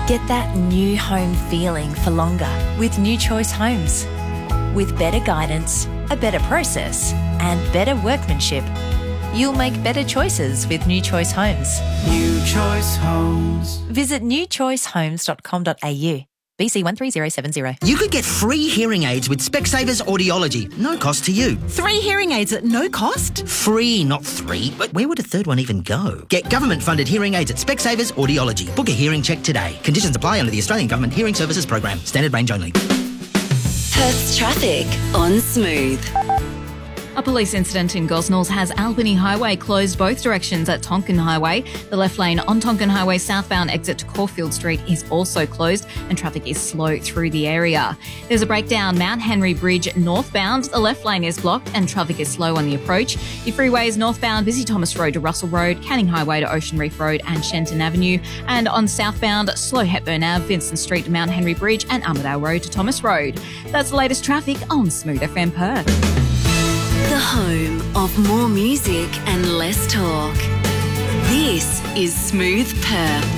Get that new home feeling for longer with New Choice Homes. With better guidance, a better process, and better workmanship, you'll make better choices with New Choice Homes. New Choice Homes. Visit newchoicehomes.com.au. BC 13070. You could get free hearing aids with Specsavers Audiology. No cost to you. 3 hearing aids at no cost? Free, not 3. But where would a third one even go? Get government-funded hearing aids at Specsavers Audiology. Book a hearing check today. Conditions apply under the Australian Government Hearing Services Program. Standard range only. Perth's traffic on Smooth. A police incident in Gosnells has Albany Highway closed both directions at Tonkin Highway. The left lane on Tonkin Highway southbound exit to Caulfield Street is also closed and traffic is slow through the area. There's a breakdown Mount Henry Bridge northbound. The left lane is blocked and traffic is slow on the approach. Your freeways northbound Busy Thomas Road to Russell Road, Canning Highway to Ocean Reef Road and Shenton Avenue. And on southbound, slow Hepburn Ave, Vincent Street to Mount Henry Bridge and Armidale Road to Thomas Road. That's the latest traffic on Smooth FM Perth. The home of more music and less talk. This is Smooth Perth.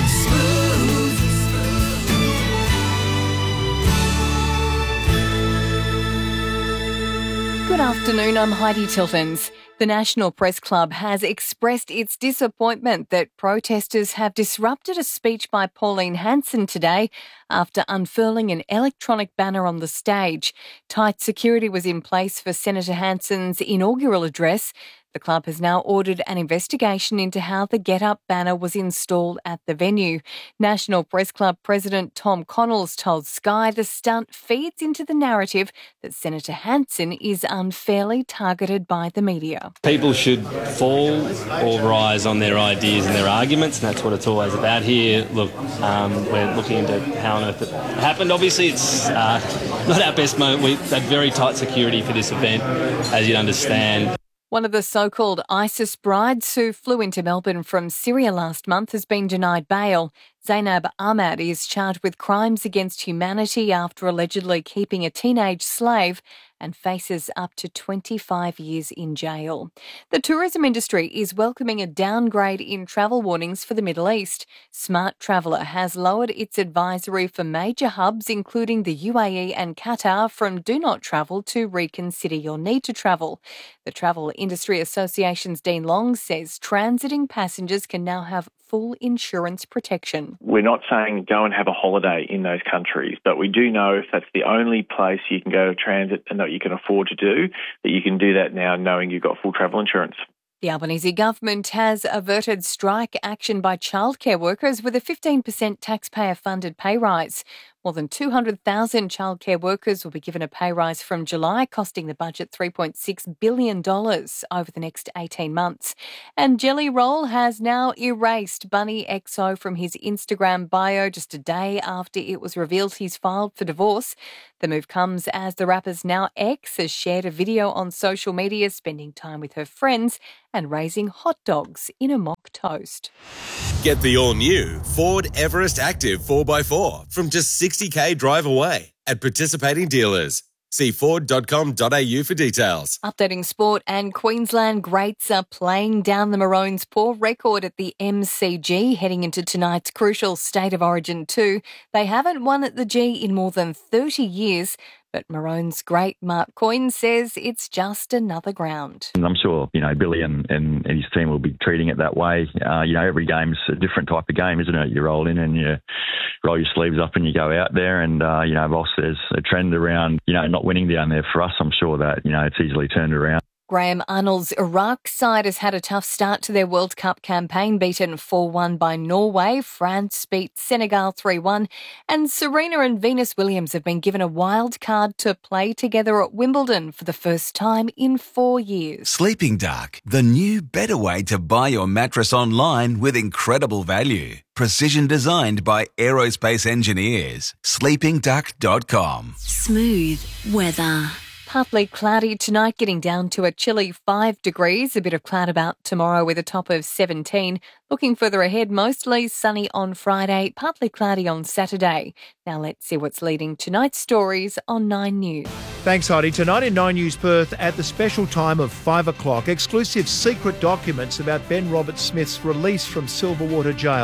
Good afternoon, I'm Heidi Tiltons. The National Press Club has expressed its disappointment that protesters have disrupted a speech by Pauline Hanson today after unfurling an electronic banner on the stage. Tight security was in place for Senator Hanson's inaugural address. The club has now ordered an investigation into how the Get Up banner was installed at the venue. National Press Club President Tom Connells told Sky the stunt feeds into the narrative that Senator Hanson is unfairly targeted by the media. People should fall or rise on their ideas and their arguments, and that's what it's always about here. Look, we're looking into how on earth it happened. Obviously, it's not our best moment. We've had very tight security for this event, as you'd understand. One of the so-called ISIS brides who flew into Melbourne from Syria last month has been denied bail. Zainab Ahmad is charged with crimes against humanity after allegedly keeping a teenage slave and faces up to 25 years in jail. The tourism industry is welcoming a downgrade in travel warnings for the Middle East. Smart Traveller has lowered its advisory for major hubs, including the UAE and Qatar, from do not travel to reconsider your need to travel. The Travel Industry Association's Dean Long says transiting passengers can now have full insurance protection. We're not saying go and have a holiday in those countries, but we do know if that's the only place you can go to transit and that you can afford to do, that you can do that now knowing you've got full travel insurance. The Albanese government has averted strike action by childcare workers with a 15% taxpayer-funded pay rise. More than 200,000 childcare workers will be given a pay rise from July, costing the budget $3.6 billion over the next 18 months. And Jelly Roll has now erased Bunny XO from his Instagram bio just a day after it was revealed he's filed for divorce. The move comes as the rapper's now ex has shared a video on social media spending time with her friends and raising hot dogs in a mock toast. Get the all-new Ford Everest Active 4x4 from just $60,000 drive away at participating dealers. See Ford.com.au for details. Updating sport, and Queensland greats are playing down the Maroons' poor record at the MCG heading into tonight's crucial State of Origin 2. They haven't won at the G in more than 30 years, but Maroons great Mark Coyne says it's just another ground. And I'm sure, Billy and his team will be treating it that way. Every game's a different type of game, isn't it? You roll in and you roll your sleeves up and you go out there and, boss, there's a trend around, not winning down there for us. I'm sure that, it's easily turned around. Graham Arnold's Iraq side has had a tough start to their World Cup campaign, beaten 4-1 by Norway. France beat Senegal 3-1. And Serena and Venus Williams have been given a wild card to play together at Wimbledon for the first time in 4 years. Sleeping Duck, the new better way to buy your mattress online with incredible value. Precision designed by aerospace engineers. sleepingduck.com. Smooth weather. Partly cloudy tonight, getting down to a chilly 5 degrees. A bit of cloud about tomorrow with a top of 17. Looking further ahead, mostly sunny on Friday, partly cloudy on Saturday. Now let's see what's leading tonight's stories on 9 News. Thanks, Heidi. Tonight in 9 News Perth at the special time of 5 o'clock, exclusive secret documents about Ben Robert-Smith's release from Silverwater Jail.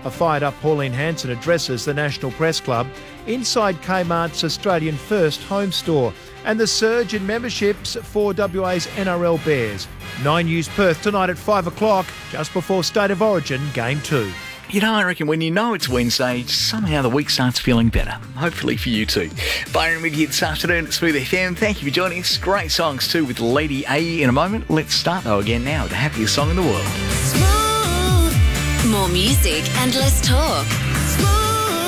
A fired-up Pauline Hanson addresses the National Press Club inside Kmart's Australian First home store, and the surge in memberships for WA's NRL Bears. 9 News Perth tonight at 5 o'clock, just before State of Origin Game 2. You know, I reckon when you know it's Wednesday, somehow the week starts feeling better. Hopefully for you too. Byron with you this afternoon at Smooth FM. Thank you for joining us. Great songs too with Lady A in a moment. Let's start though again now with the happiest song in the world. More music and less talk.